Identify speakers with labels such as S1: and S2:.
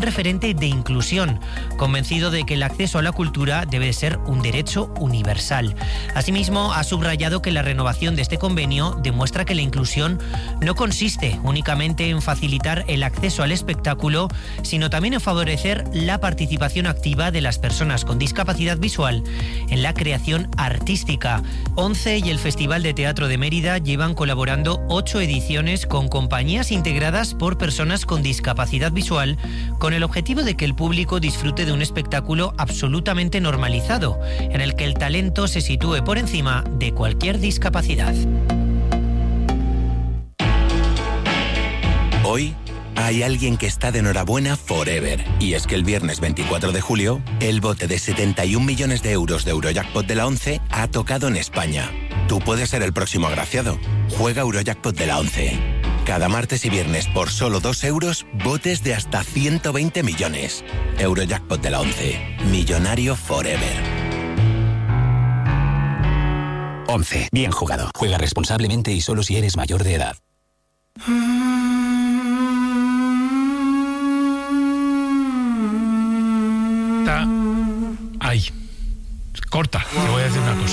S1: referente de inclusión, convencido de que el acceso a la cultura debe ser un derecho universal. Asimismo, ha subrayado que la renovación de este convenio demuestra que la inclusión no consiste únicamente en facilitar el acceso al espectáculo, sino también en favorecer la participación activa de las personas con discapacidad visual en la creación artística. ONCE y el Festival de Teatro de Mérida llevan colaborando 8 ediciones con compañías integradas por personas con discapacidad visual, con el objetivo de que el público disfrute de un espectáculo absolutamente normalizado, en el que el talento se sitúe por encima de cualquier discapacidad.
S2: Hoy hay alguien que está de enhorabuena forever. Y es que el viernes 24 de julio, el bote de 71 millones de euros de Eurojackpot de la ONCE ha tocado en España. Tú puedes ser el próximo agraciado. Juega Eurojackpot de la ONCE. Cada martes y viernes por solo 2 euros, botes de hasta 120 millones. Eurojackpot de la ONCE. Millonario forever.
S3: 11. Bien jugado. Juega responsablemente y solo si eres mayor de edad.
S4: Ay, corta, te voy a decir una cosa.